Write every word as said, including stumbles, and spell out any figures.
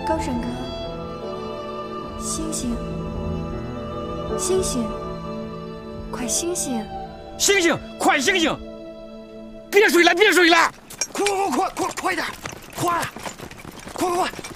高山哥，醒醒，醒醒，快醒醒！ 醒醒，快醒醒！别睡了，别睡了！ 快快快快快快点，快，快快快！